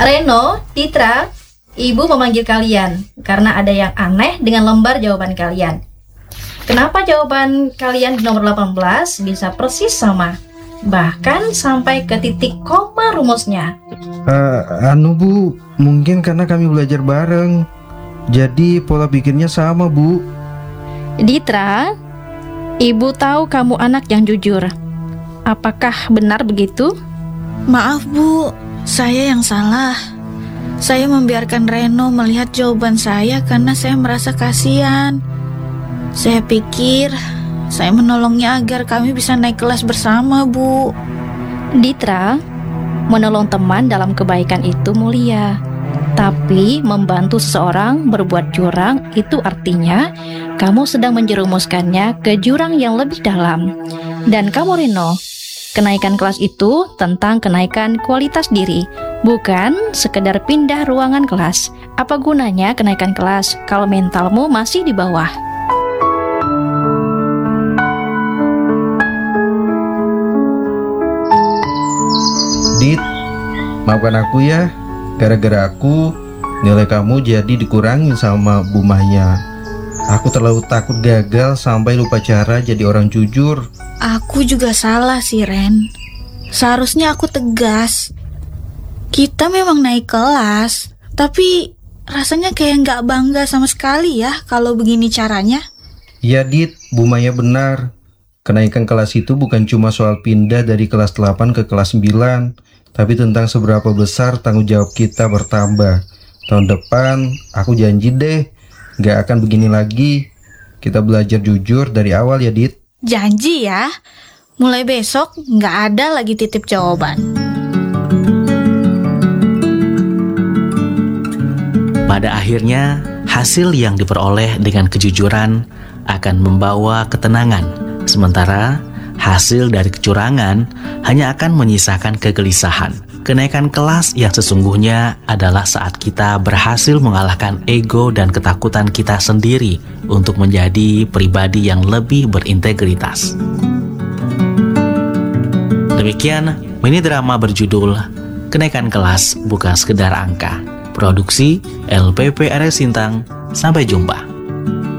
Reno, Titra, Ibu memanggil kalian karena ada yang aneh dengan lembar jawaban kalian. Kenapa jawaban kalian di nomor 18 bisa persis sama? Bahkan sampai ke titik koma rumusnya. Bu, mungkin karena kami belajar bareng. Jadi pola pikirnya sama, Bu. Ditra, Ibu tahu kamu anak yang jujur. Apakah benar begitu? Maaf Bu, saya yang salah. Saya membiarkan Reno melihat jawaban saya karena saya merasa kasihan. Saya pikir saya menolongnya agar kami bisa naik kelas bersama, Bu. Ditra, menolong teman dalam kebaikan itu mulia. Tapi membantu seseorang berbuat curang itu artinya kamu sedang menjerumuskannya ke jurang yang lebih dalam. Dan kamu Reno, kenaikan kelas itu tentang kenaikan kualitas diri, bukan sekedar pindah ruangan kelas. Apa gunanya kenaikan kelas kalau mentalmu masih di bawah? Dit, maafkan aku ya. Gara-gara aku, nilai kamu jadi dikurangin sama Bu Maya. Aku terlalu takut gagal sampai lupa cara jadi orang jujur. Aku juga salah sih, Ren. Seharusnya aku tegas. Kita memang naik kelas, tapi rasanya kayak nggak bangga sama sekali ya kalau begini caranya. Ya Dit, Bu Maya benar. Kenaikan kelas itu bukan cuma soal pindah dari kelas 8 ke kelas 9, tapi tentang seberapa besar tanggung jawab kita bertambah. Tahun depan, aku janji deh, nggak akan begini lagi. Kita belajar jujur dari awal ya, Dit. Janji ya, mulai besok nggak ada lagi titip jawaban. Pada akhirnya, hasil yang diperoleh dengan kejujuran akan membawa ketenangan. Sementara hasil dari kecurangan hanya akan menyisakan kegelisahan. Kenaikan kelas yang sesungguhnya adalah saat kita berhasil mengalahkan ego dan ketakutan kita sendiri untuk menjadi pribadi yang lebih berintegritas. Demikian mini drama berjudul Kenaikan Kelas Bukan Sekedar Angka. Produksi LPP Area Sintang. Sampai jumpa.